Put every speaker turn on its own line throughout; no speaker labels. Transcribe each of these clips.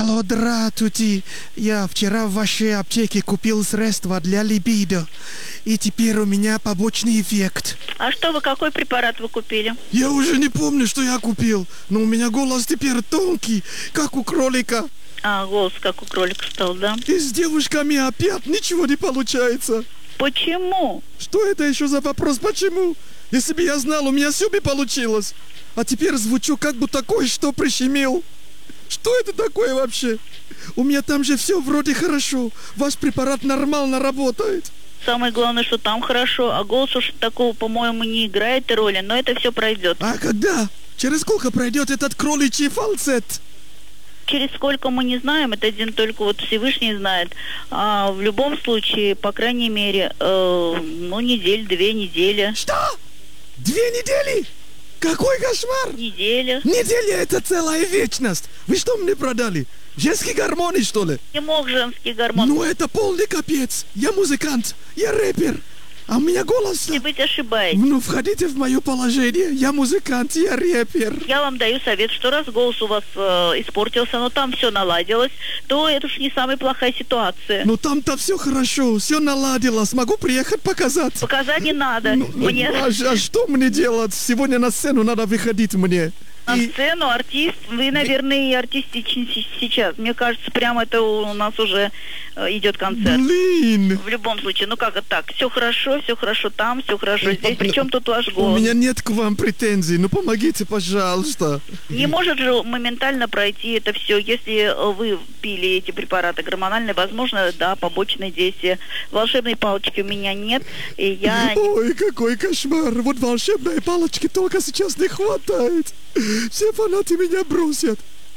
Алло, здравствуйте. Я вчера в вашей аптеке купил средства для либидо. И теперь у меня побочный эффект.
А что вы, какой препарат вы купили?
Я уже не помню, что я купил. Но у меня голос теперь тонкий, как у кролика.
А, голос как у кролика стал, да?
И с девушками опять ничего не получается.
Почему?
Что это еще за вопрос? Почему? Если бы я знал, у меня все бы получилось. А теперь звучу, как будто кое-что прищемил. Что это такое вообще? У меня там же все вроде хорошо. Ваш препарат нормально работает.
Самое главное, что там хорошо, а голос уж такого, по-моему, не играет роли, но это все пройдет.
А когда? Через сколько пройдет этот кроличий фалцет?
Через сколько мы не знаем, это один только вот Всевышний знает. А в любом случае, по крайней мере, неделю, 2 недели.
Что? 2 недели? Какой кошмар!
Неделя.
Неделя — это целая вечность. Вы что мне продали? Женские гормоны, что ли?
Не мог женский гормон.
Ну это полный капец. Я музыкант, я рэпер. А у меня голос...
Может быть, ошибаетесь.
Ну, входите в мое положение. Я музыкант, я рэпер.
Я вам даю совет, что раз голос у вас испортился, но там все наладилось, то это уж не самая плохая ситуация.
Ну, там-то все хорошо, все наладилось. Могу приехать показать?
Показать не надо. Мне...
А что мне делать? Сегодня на сцену надо выходить мне.
На сцену артист, вы, наверное, и артистичны сейчас. Мне кажется, прямо это у нас уже идет концерт.
Блин!
В любом случае, ну как это так? Все хорошо там, все хорошо здесь. Причем тут ваш голос?
У меня нет к вам претензий. Ну помогите, пожалуйста.
Не может же моментально пройти это все. Если вы пили эти препараты гормональные, возможно, да, побочные действия. Волшебной палочки у меня нет. И я...
Ой, какой кошмар. Вот волшебной палочки только сейчас не хватает. Все фанаты меня бросят.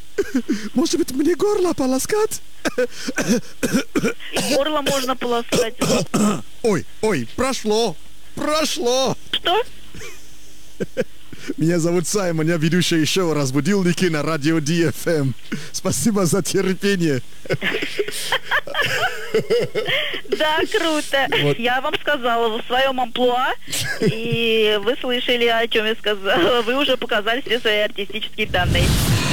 Может быть, мне горло полоскать?
И горло можно полоскать.
Ой, прошло.
Что?
Меня зовут Саймон, я ведущий шоу «Разбудилники» на радио DFM. Спасибо за терпение.
Да, круто. Вот. Я вам сказала в своем амплуа, и вы слышали, о чем я сказала. Вы уже показали все свои артистические данные.